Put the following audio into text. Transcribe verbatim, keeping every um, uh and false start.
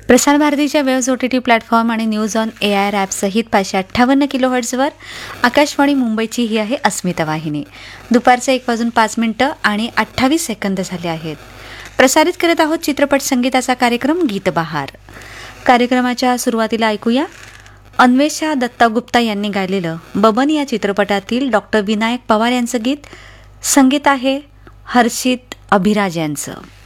प्रसार भारतीच्या waves O T T platform आणि news on A I R ॲपसहित पाचशे अठ्ठावन्न किलो हर्ट्झवर आकाशवाणी मुंबईची ही आहे अस्मिता वाहिनी. दुपारचे एक वाजून पाच मिनिटं आणि अठ्ठावीस सेकंद झाले आहेत. प्रसारित करत आहोत चित्रपट संगीताचा कार्यक्रम गीतबहार. कार्यक्रमाच्या सुरुवातीला ऐकूया अन्वेषा दत्तागुप्ता यांनी गायलेलं बबन या चित्रपटातील डॉक्टर विनायक पवार यांचं गीत. संगीत आहे हर्षित अभिराज यांचं.